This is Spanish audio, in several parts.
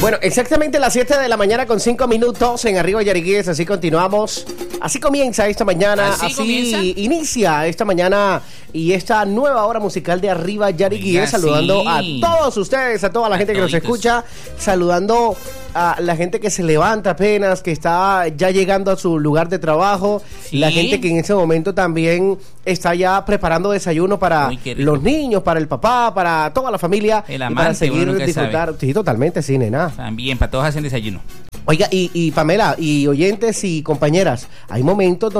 Bueno, exactamente las 7 de la mañana con 5 minutos en Arriba Yariguíes, así continuamos. Así comienza esta mañana, así inicia esta mañana y esta nueva hora musical de Arriba Yariguíes, saludando a todos ustedes, a toda la gente que nos escucha, saludando a la gente que se levanta apenas, que está ya llegando a su lugar de trabajo, la gente que en ese momento también está ya preparando desayuno para los niños, para el papá, para toda la familia, el amante, y para seguir disfrutar. Sabe. Sí, totalmente, sí, nena. También, para todos hacen desayuno. Oiga, y Pamela, y oyentes y compañeras, hay momentos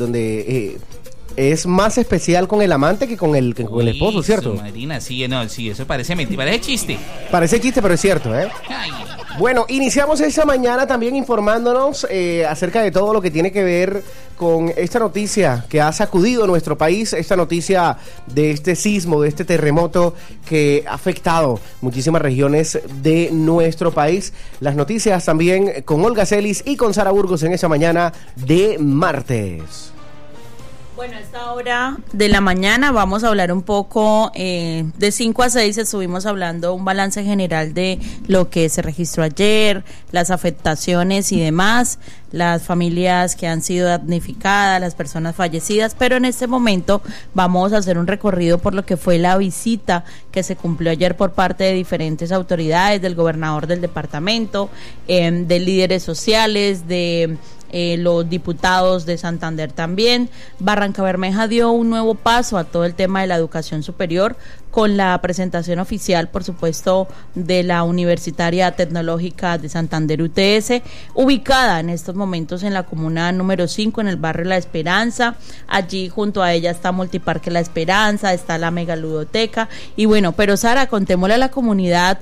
donde es más especial con el amante que con el esposo, ¿cierto? Marina, sí, no, sí, eso parece mentira, parece chiste. Parece chiste, pero es cierto, ¿eh? Ay. Bueno, iniciamos esta mañana también informándonos acerca de todo lo que tiene que ver con esta noticia que ha sacudido nuestro país, esta noticia de este sismo, de este terremoto que ha afectado muchísimas regiones de nuestro país. Las noticias también con Olga Celis y con Sara Burgos en esta mañana de martes. Bueno, a esta hora de la mañana vamos a hablar un poco, de 5 a 6 estuvimos hablando un balance general de lo que se registró ayer, las afectaciones y demás, las familias que han sido damnificadas, las personas fallecidas, pero en este momento vamos a hacer un recorrido por lo que fue la visita que se cumplió ayer por parte de diferentes autoridades, del gobernador del departamento, de líderes sociales, de los diputados de Santander también. Barrancabermeja dio un nuevo paso a todo el tema de la educación superior con la presentación oficial, por supuesto, de la Universitaria Tecnológica de Santander UTS, ubicada en estos momentos en la comuna número 5, en el barrio La Esperanza. Allí junto a ella está Multiparque La Esperanza, está la megaludoteca. Y bueno, pero Sara, contémosle a la comunidad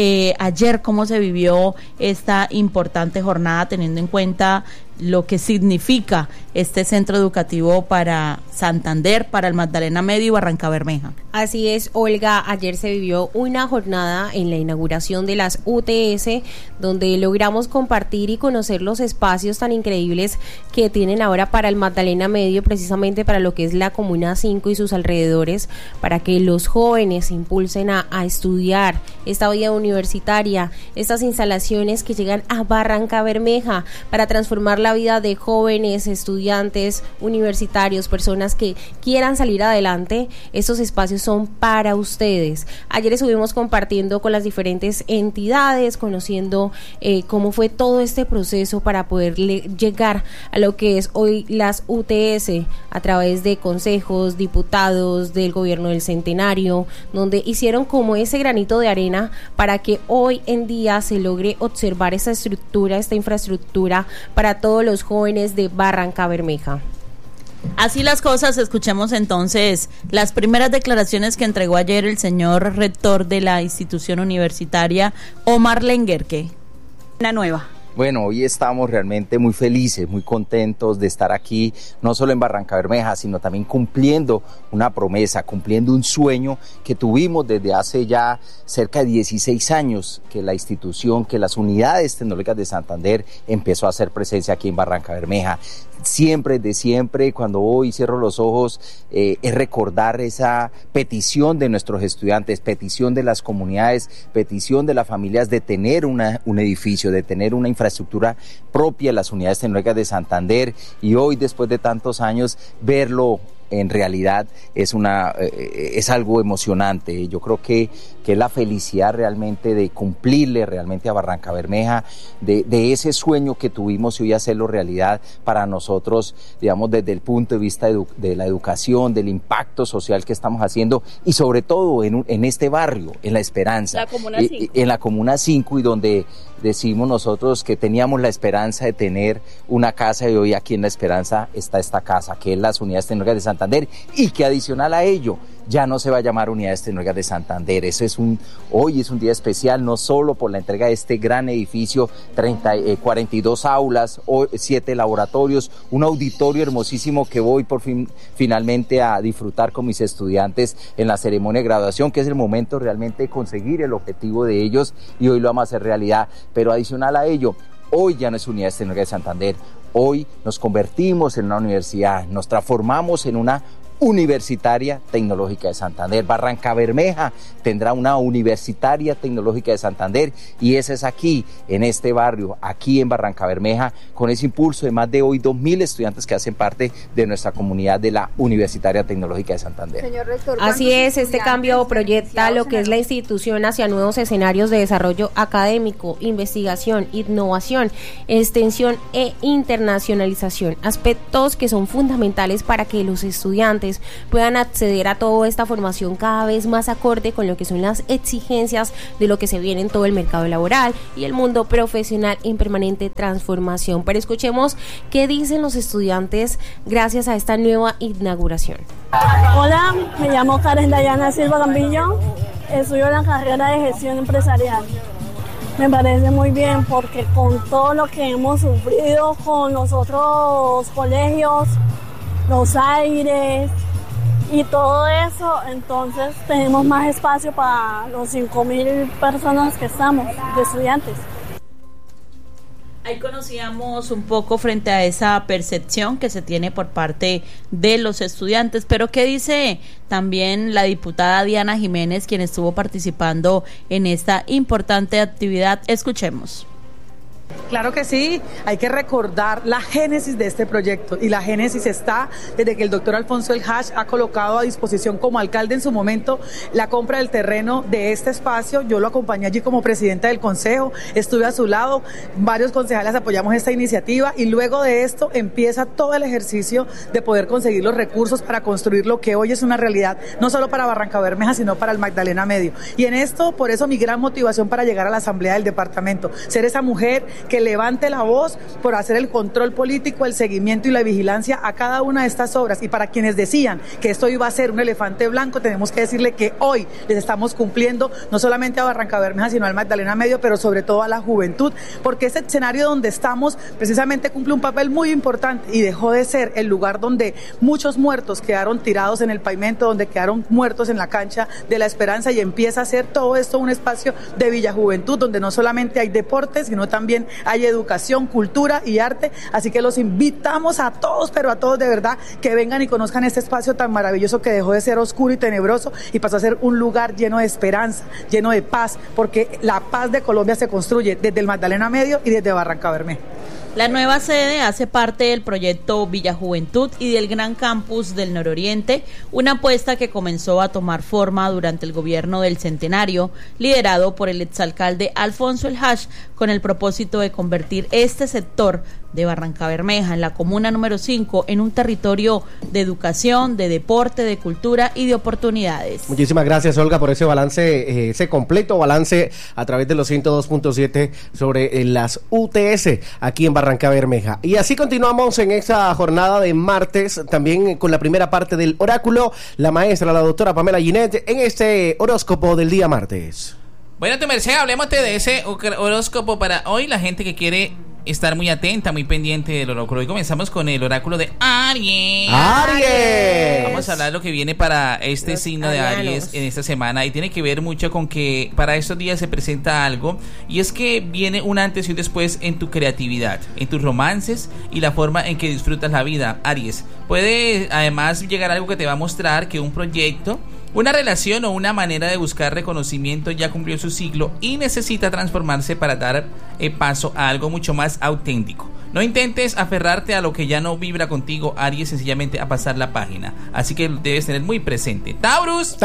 ayer cómo se vivió esta importante jornada, teniendo en cuenta lo que significa este centro educativo para Santander, para el Magdalena Medio y Barrancabermeja. Así es, Olga, ayer se vivió una jornada en la inauguración de las UTS, donde logramos compartir y conocer los espacios tan increíbles que tienen ahora para el Magdalena Medio, precisamente para lo que es la Comuna 5 y sus alrededores, para que los jóvenes se impulsen a estudiar esta vida universitaria, estas instalaciones que llegan a Barrancabermeja para transformar la vida de jóvenes, estudiantes, universitarios, personas que quieran salir adelante. Estos espacios son para ustedes. Ayer estuvimos compartiendo con las diferentes entidades, conociendo cómo fue todo este proceso para poder llegar a lo que es hoy las UTS a través de consejos, diputados del gobierno del Centenario, donde hicieron como ese granito de arena para que hoy en día se logre observar esta estructura, esta infraestructura para todos los jóvenes de Barrancabermeja. Así las cosas, escuchemos entonces las primeras declaraciones que entregó ayer el señor rector de la institución universitaria, Omar Lenguerque. La nueva. Bueno, hoy estamos realmente muy felices, muy contentos de estar aquí, no solo en Barrancabermeja, sino también cumpliendo una promesa, cumpliendo un sueño que tuvimos desde hace ya cerca de 16 años, que la institución, que las unidades tecnológicas de Santander empezó a hacer presencia aquí en Barrancabermeja. Siempre, de siempre, cuando hoy cierro los ojos, es recordar esa petición de nuestros estudiantes, petición de las comunidades, petición de las familias de tener un edificio, de tener una infraestructura propia en las unidades tecnológicas de Santander, y hoy, después de tantos años, verlo en realidad es algo emocionante. Yo creo que es la felicidad realmente de cumplirle realmente a Barrancabermeja, de ese sueño que tuvimos y hoy hacerlo realidad para nosotros, digamos, desde el punto de vista de la educación, del impacto social que estamos haciendo, y sobre todo en este barrio, en La Esperanza, la Comuna 5. En la Comuna 5, y donde decimos nosotros que teníamos la esperanza de tener una casa, y hoy aquí en La Esperanza está esta casa, que es las Unidades Tecnológicas de Santander, y que adicional a ello ya no se va a llamar Unidades Tecnológicas de Santander. Hoy es un día especial, no solo por la entrega de este gran edificio, 42 aulas, 7 laboratorios, un auditorio hermosísimo que voy finalmente a disfrutar con mis estudiantes en la ceremonia de graduación, que es el momento realmente de conseguir el objetivo de ellos, y hoy lo vamos a hacer realidad. Pero adicional a ello, hoy ya no es Unidades Tecnológicas de Santander, hoy nos convertimos en una universidad, nos transformamos en una Universitaria Tecnológica de Santander. Barrancabermeja tendrá una Universitaria Tecnológica de Santander, y ese es aquí, en este barrio, aquí en Barrancabermeja, con ese impulso de más de hoy 2.000 estudiantes que hacen parte de nuestra comunidad de la Universitaria Tecnológica de Santander. Señor rector, así es, este cambio proyecta lo que es la institución hacia nuevos escenarios de desarrollo académico, investigación, innovación, extensión e internacionalización, aspectos que son fundamentales para que los estudiantes puedan acceder a toda esta formación cada vez más acorde con lo que son las exigencias de lo que se viene en todo el mercado laboral y el mundo profesional en permanente transformación. Pero escuchemos qué dicen los estudiantes gracias a esta nueva inauguración. Hola, me llamo Karen Dayana Silva Gambillo, estudio la carrera de gestión empresarial. Me parece muy bien porque con todo lo que hemos sufrido con los otros colegios, los aires y todo eso, entonces tenemos más espacio para los 5.000 personas que estamos, de estudiantes. Ahí conocíamos un poco frente a esa percepción que se tiene por parte de los estudiantes, pero ¿qué dice también la diputada Diana Jiménez, quien estuvo participando en esta importante actividad? Escuchemos. Claro que sí, hay que recordar la génesis de este proyecto, y la génesis está desde que el doctor Alfonso El Hash ha colocado a disposición como alcalde en su momento la compra del terreno de este espacio. Yo lo acompañé allí como presidenta del consejo, estuve a su lado, varios concejales apoyamos esta iniciativa, y luego de esto empieza todo el ejercicio de poder conseguir los recursos para construir lo que hoy es una realidad, no solo para Barrancabermeja, sino para el Magdalena Medio. Y en esto, por eso mi gran motivación para llegar a la asamblea del departamento, ser esa mujer que levante la voz por hacer el control político, el seguimiento y la vigilancia a cada una de estas obras. Y para quienes decían que esto iba a ser un elefante blanco, tenemos que decirle que hoy les estamos cumpliendo no solamente a Barrancabermeja, sino al Magdalena Medio, pero sobre todo a la juventud, porque ese escenario donde estamos precisamente cumple un papel muy importante y dejó de ser el lugar donde muchos muertos quedaron tirados en el pavimento, donde quedaron muertos en la cancha de la esperanza, y empieza a ser todo esto un espacio de Villa Juventud, donde no solamente hay deportes, sino también hay educación, cultura y arte. Así que los invitamos a todos, pero a todos de verdad, que vengan y conozcan este espacio tan maravilloso que dejó de ser oscuro y tenebroso y pasó a ser un lugar lleno de esperanza, lleno de paz, porque la paz de Colombia se construye desde el Magdalena Medio y desde Barrancabermeja. La nueva sede hace parte del proyecto Villa Juventud y del Gran Campus del Nororiente, una apuesta que comenzó a tomar forma durante el gobierno del Centenario, liderado por el exalcalde Alfonso El Hash, con el propósito de convertir este sector de Barrancabermeja, en la comuna número 5, en un territorio de educación, de deporte, de cultura y de oportunidades. Muchísimas gracias, Olga, por ese balance, ese completo balance a través de los 102.7 sobre las UTS aquí en Barrancabermeja. Y así continuamos en esta jornada de martes, también con la primera parte del oráculo, la maestra, la doctora Pamela Ginette, en este horóscopo del día martes. Bueno, tu merced, hablemos de ese horóscopo para hoy, la gente que quiere estar muy atenta, muy pendiente del oráculo. Hoy comenzamos con el oráculo de Aries. ¡Aries! Vamos a hablar de lo que viene para este los signo de Aries en esta semana, y tiene que ver mucho con que para estos días se presenta algo, y es que viene un antes y un después en tu creatividad, en tus romances y la forma en que disfrutas la vida, Aries. Puede además llegar algo que te va a mostrar que un proyecto, una relación o una manera de buscar reconocimiento ya cumplió su ciclo y necesita transformarse para dar paso a algo mucho más auténtico. No intentes aferrarte a lo que ya no vibra contigo, Aries, sencillamente a pasar la página. Así que debes tener muy presente. Taurus.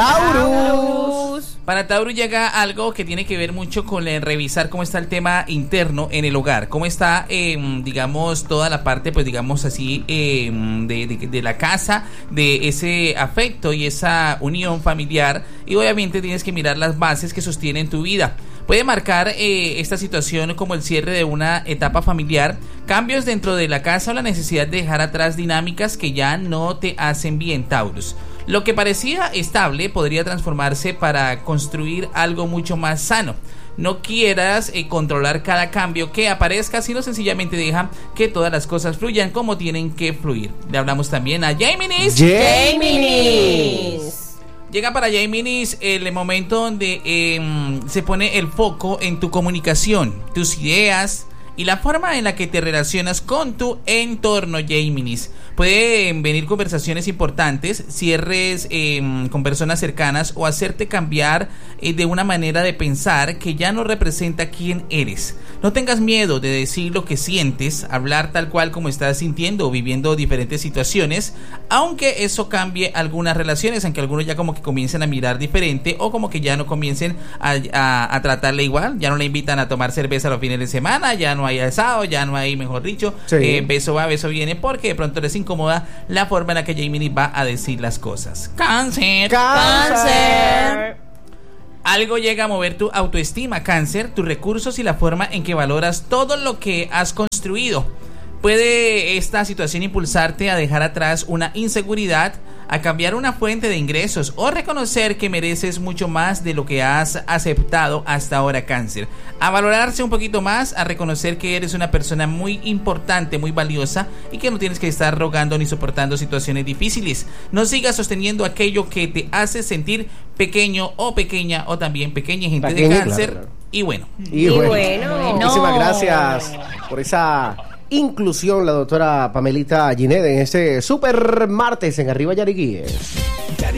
Para Taurus llega algo que tiene que ver mucho con revisar cómo está el tema interno en el hogar. Cómo está, digamos, toda la parte, pues digamos así, de la casa, de ese afecto y esa unión familiar. Y obviamente tienes que mirar las bases que sostienen tu vida. Puede marcar esta situación como el cierre de una etapa familiar, cambios dentro de la casa o la necesidad de dejar atrás dinámicas que ya no te hacen bien, Taurus. Lo que parecía estable podría transformarse para construir algo mucho más sano. No quieras controlar cada cambio que aparezca, sino sencillamente deja que todas las cosas fluyan como tienen que fluir. Le hablamos también a Géminis. Llega para Géminis el momento donde se pone el foco en tu comunicación, tus ideas, y la forma en la que te relacionas con tu entorno, Géminis. Pueden venir conversaciones importantes, cierres con personas cercanas o hacerte cambiar de una manera de pensar que ya no representa quién eres. No tengas miedo de decir lo que sientes, hablar tal cual como estás sintiendo o viviendo diferentes situaciones, aunque eso cambie algunas relaciones, aunque algunos ya como que comiencen a mirar diferente o como que ya no comiencen a tratarle igual, ya no le invitan a tomar cerveza los fines de semana, ya no hay asado, ya no hay, mejor dicho, beso va, beso viene, porque de pronto les incomoda la forma en la que Géminis va a decir las cosas. Cáncer. Algo llega a mover tu autoestima, Cáncer, tus recursos y la forma en que valoras todo lo que has construido. Puede esta situación impulsarte a dejar atrás una inseguridad, a cambiar una fuente de ingresos o reconocer que mereces mucho más de lo que has aceptado hasta ahora, Cáncer. A valorarse un poquito más, a reconocer que eres una persona muy importante, muy valiosa y que no tienes que estar rogando ni soportando situaciones difíciles. No sigas sosteniendo aquello que te hace sentir pequeño o pequeña o también pequeña, gente de Cáncer. Claro. Y bueno. Muchísimas gracias por esa inclusión, la doctora Pamelita Ginette, en este super martes en Arriba Yariquíes.